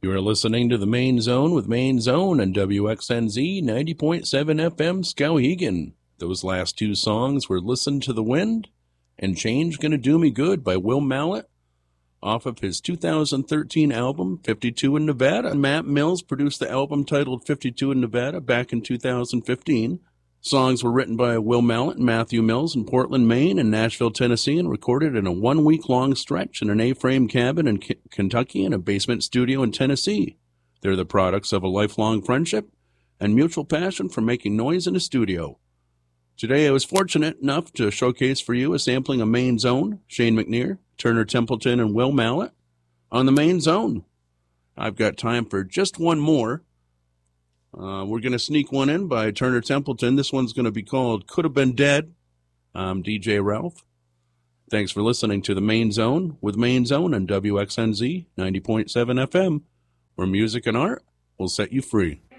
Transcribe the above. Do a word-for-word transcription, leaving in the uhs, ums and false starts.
You are listening to the Main Zone with Main Zone and W X N Z ninety point seven F M Skowhegan. Those last two songs were Listen to the Wind and Change Gonna Do Me Good by Will Mallett off of his two thousand thirteen album fifty-two in Nevada. Matt Mills produced the album titled fifty-two in Nevada back in two thousand fifteen. Songs were written by Will Mallett and Matthew Mills in Portland, Maine and Nashville, Tennessee, and recorded in a one-week-long stretch in an A-frame cabin in K- Kentucky and a basement studio in Tennessee. They're the products of a lifelong friendship and mutual passion for making noise in a studio. Today I was fortunate enough to showcase for you a sampling of Main Zone, Shane McNear, Turner Templeton, and Will Mallett on the Main Zone. I've got time for just one more. Uh, we're going to sneak one in by Turner Templeton. This one's going to be called Could Have Been Dead. I'm D J Ralph. Thanks for listening to the Main Zone with Main Zone and W X N Z ninety point seven F M, where music and art will set you free.